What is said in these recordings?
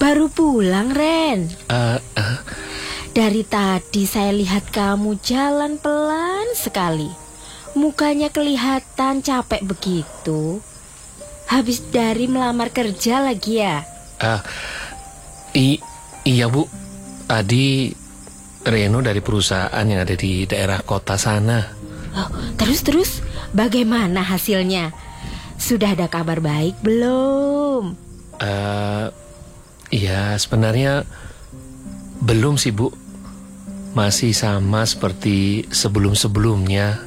Baru pulang, Ren? Eh, Dari tadi saya lihat kamu jalan pelan sekali. Mukanya kelihatan capek begitu. Habis dari melamar kerja lagi ya? Iya Bu, tadi Reno dari perusahaan yang ada di daerah kota sana. Oh, terus bagaimana hasilnya? Sudah ada kabar baik belum? Iya sebenarnya belum sih Bu. Masih sama seperti sebelum-sebelumnya.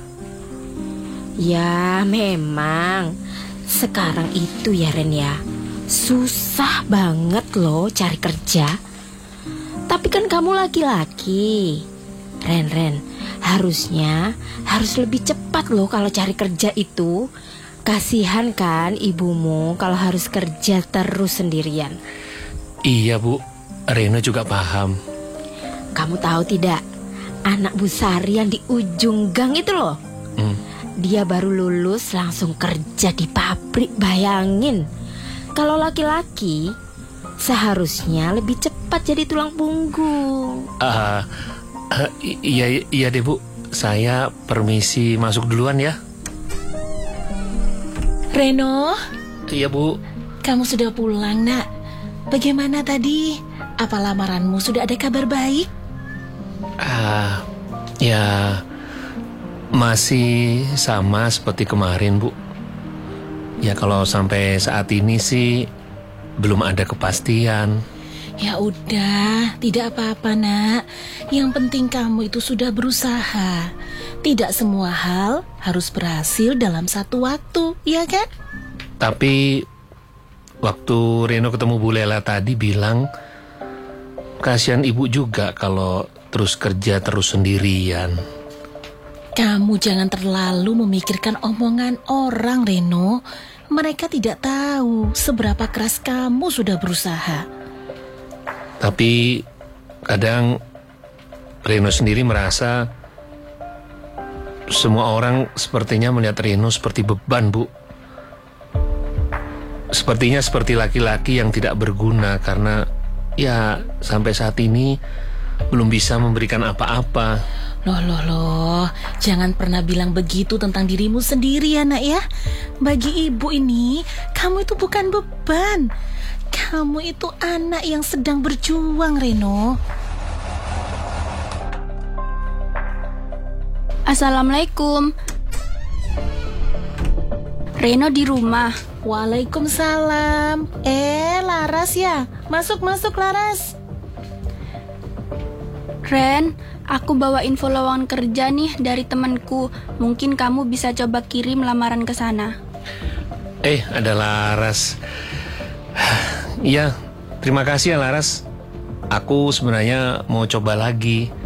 Ya memang. Sekarang itu ya Ren ya, susah banget loh cari kerja. Tapi kan kamu laki-laki. Ren, harus lebih cepat loh kalau cari kerja itu. Kasihan kan ibumu kalau harus kerja terus sendirian. Iya Bu, Reno juga paham. Kamu tahu tidak, anak Bu Sari yang di ujung gang itu loh. Dia baru lulus langsung kerja di pabrik, bayangin. Kalau laki-laki seharusnya lebih cepat jadi tulang punggung. Iya deh Bu, saya permisi masuk duluan ya. Reno, Iya Bu. kamu sudah pulang nak. Bagaimana tadi? Apa lamaranmu sudah ada kabar baik? Ya masih sama seperti kemarin Bu. Ya kalau sampai saat ini sih belum ada kepastian. Ya udah, tidak apa-apa nak. Yang penting kamu itu sudah berusaha. Tidak semua hal harus berhasil dalam satu waktu, ya kan? Tapi waktu Reno ketemu Bu Lela tadi bilang kasihan ibu juga kalau terus kerja terus sendirian. Kamu jangan terlalu memikirkan omongan orang, Reno. Mereka tidak tahu seberapa keras kamu sudah berusaha. Tapi kadang Reno sendiri merasa semua orang sepertinya melihat Reno seperti beban, Bu. Sepertinya seperti laki-laki yang tidak berguna karena ya sampai saat ini belum bisa memberikan apa-apa. Loh, jangan pernah bilang begitu tentang dirimu sendiri ya nak ya. Bagi ibu ini, kamu itu bukan beban. Kamu itu anak yang sedang berjuang, Reno. Assalamualaikum. Reno di rumah. Waalaikumsalam. Laras ya? Masuk Laras. Ren, aku bawa info lowongan kerja nih dari temanku. Mungkin kamu bisa coba kirim lamaran ke sana. Ada Laras. Iya, terima kasih ya Laras. Aku sebenarnya mau coba lagi.